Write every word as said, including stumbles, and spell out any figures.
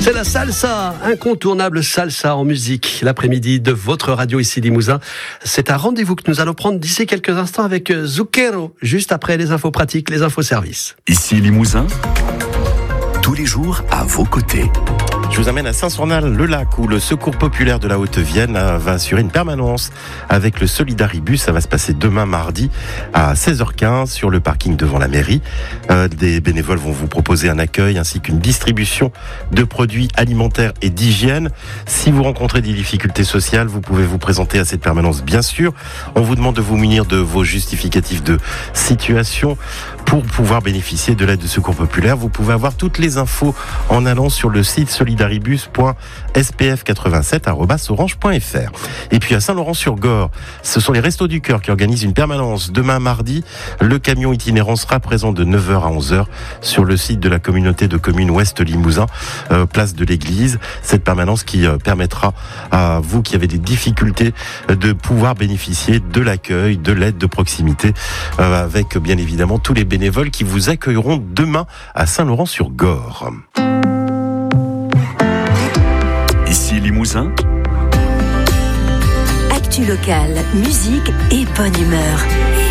C'est la salsa, incontournable salsa en musique. L'après-midi de votre radio ici Limousin. C'est un rendez-vous que nous allons prendre d'ici quelques instants avec Zucchero, juste après les infos pratiques, les infos services. Ici Limousin, tous les jours à vos côtés. Je vous amène à Saint-Sornal-le-Lac où le Secours populaire de la Haute-Vienne va assurer une permanence avec le Solidaribus. Ça va se passer demain mardi à seize heures quinze sur le parking devant la mairie. Euh, des bénévoles vont vous proposer un accueil ainsi qu'une distribution de produits alimentaires et d'hygiène. Si vous rencontrez des difficultés sociales, vous pouvez vous présenter à cette permanence, bien sûr. On vous demande de vous munir de vos justificatifs de situation pour pouvoir bénéficier de l'aide de Secours populaire. Vous pouvez avoir toutes les infos en allant sur le site solidaribus point s p f quatre-vingt-sept arobase orange point f r. Et puis à Saint-Laurent-sur-Gorre, ce sont les Restos du Cœur qui organisent une permanence demain mardi. Le camion itinérant sera présent de neuf heures à onze heures sur le site de la communauté de communes Ouest Limousin, euh, place de l'église. Cette permanence qui euh, permettra à vous qui avez des difficultés euh, de pouvoir bénéficier de l'accueil, de l'aide de proximité, euh, avec bien évidemment tous les bénévoles qui vous accueilleront demain à Saint-Laurent-sur-Gorre. Ici Limousin, actu locale, musique et bonne humeur.